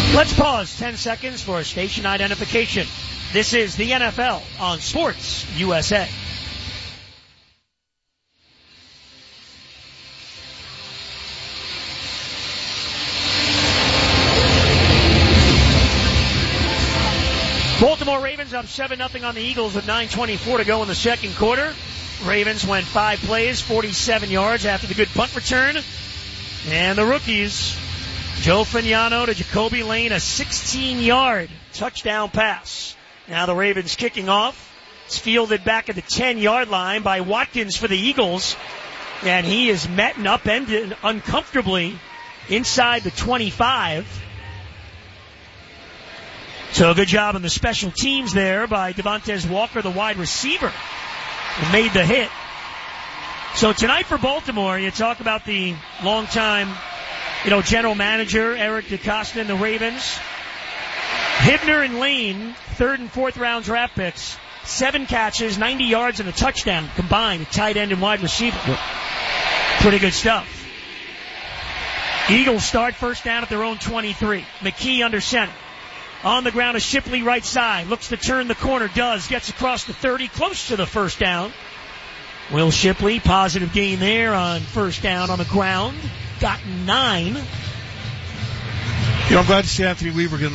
Let's pause 10 seconds for station identification. This is the NFL on Sports USA. Baltimore Ravens up 7-0 on the Eagles with 9:24 to go in the second quarter. Ravens went 5 plays, 47 yards after the good punt return. And the rookies, Joe Fagnano to Jacoby Lane, a 16-yard touchdown pass. Now the Ravens kicking off. It's fielded back at the 10-yard line by Watkins for the Eagles. And he is met and upended uncomfortably inside the 25. So a good job on the special teams there by Devontae Walker, the wide receiver, who made the hit. So tonight for Baltimore, you talk about the longtime, general manager, Eric DeCosta and the Ravens. Hibner and Lane, 3rd and 4th round draft picks. 7 catches, 90 yards, and a touchdown combined, tight end and wide receiver. Pretty good stuff. Eagles start first down at their own 23. McKee under center. On the ground is Shipley right side. Looks to turn the corner. Does. Gets across the 30. Close to the first down. Will Shipley, positive gain there on first down on the ground. Got 9. I'm glad to see Anthony Weaver get